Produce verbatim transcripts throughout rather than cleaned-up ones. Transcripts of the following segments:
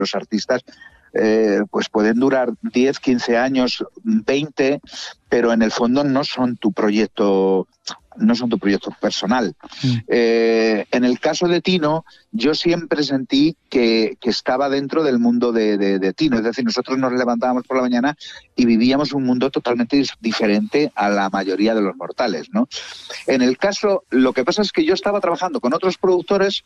los artistas eh, pues pueden durar diez, quince años, veinte, pero en el fondo no son tu proyecto, no son tu proyecto personal. Mm. Eh, en el caso de Tino, yo siempre sentí que, que estaba dentro del mundo de, de, de Tino. Es decir, nosotros nos levantábamos por la mañana y vivíamos un mundo totalmente diferente a la mayoría de los mortales, ¿no? En el caso, lo que pasa es que yo estaba trabajando con otros productores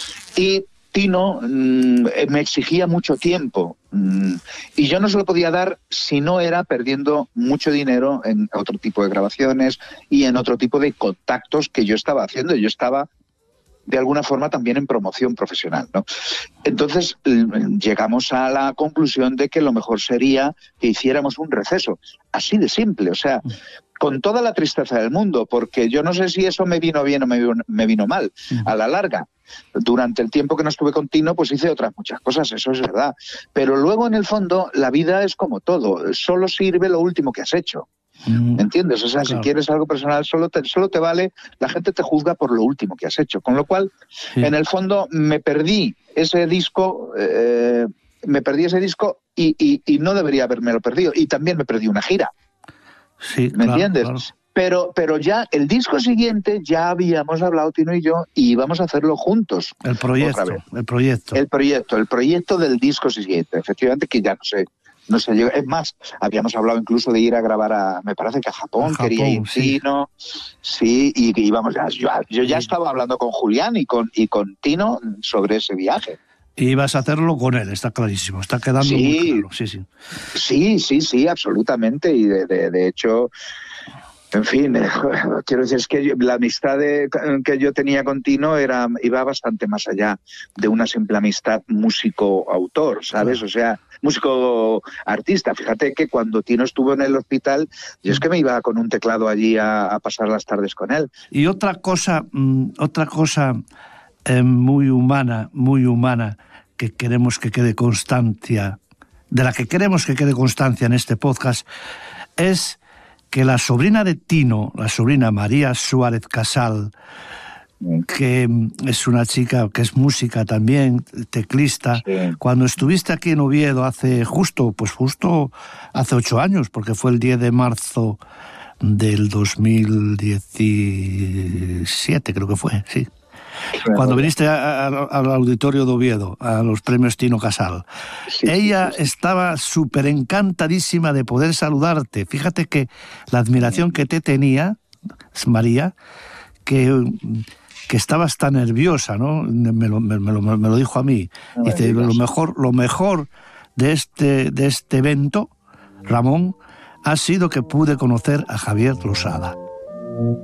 y Tino mmm, me exigía mucho tiempo mmm, y yo no se lo podía dar si no era perdiendo mucho dinero en otro tipo de grabaciones y en otro tipo de contactos que yo estaba haciendo. Yo estaba de alguna forma también en promoción profesional, ¿no? Entonces llegamos a la conclusión de que lo mejor sería que hiciéramos un receso, así de simple, o sea, con toda la tristeza del mundo, porque yo no sé si eso me vino bien o me vino, me vino mal, a la larga. Durante el tiempo que no estuve con Tino, pues hice otras muchas cosas, eso es verdad. Pero luego, en el fondo, la vida es como todo, solo sirve lo último que has hecho. ¿Me entiendes? O sea, claro, si quieres algo personal, solo te, solo te vale, la gente te juzga por lo último que has hecho. Con lo cual, sí, en el fondo, me perdí ese disco, eh, me perdí ese disco y, y, y no debería habérmelo perdido. Y también me perdí una gira. Sí, ¿me claro, entiendes? Claro. Pero, pero ya el disco siguiente ya habíamos hablado Tino y yo y íbamos a hacerlo juntos. El proyecto, otra vez. el proyecto. El proyecto, el proyecto del disco siguiente, efectivamente, que ya no sé, no sé, yo, es más, habíamos hablado incluso de ir a grabar a, me parece que a Japón, a Japón quería ir sí. Tino, sí, y, y íbamos, yo, yo ya estaba hablando con Julián y con, y con Tino sobre ese viaje. Y ibas a hacerlo con él, está clarísimo, está quedando sí, muy claro, sí, sí. Sí, sí, sí, absolutamente, y de, de, de hecho... En fin, eh, quiero decir, es que yo, la amistad de, que yo tenía con Tino era, iba bastante más allá de una simple amistad músico-autor, ¿sabes? O sea, músico-artista. Fíjate que cuando Tino estuvo en el hospital, yo es que me iba con un teclado allí a, a pasar las tardes con él. Y otra cosa, mmm, otra cosa eh, muy humana, muy humana, que queremos que quede constancia, de la que queremos que quede constancia en este podcast, es que la sobrina de Tino, la sobrina María Suárez Casal, que es una chica que es música también, teclista, sí. Cuando estuviste aquí en Oviedo hace justo, pues justo hace ocho años, porque fue el diez de marzo del dos mil diecisiete, creo que fue, sí. Cuando viniste a, a, al auditorio de Oviedo, a los premios Tino Casal, sí, ella sí, sí. estaba súper encantadísima de poder saludarte. Fíjate que la admiración que te tenía, María, que, que estabas tan nerviosa, ¿no? Me lo, me, me lo, me lo dijo a mí. No Dice, lo mejor, lo mejor de este, de este evento, Ramón, ha sido que pude conocer a Javier Losada.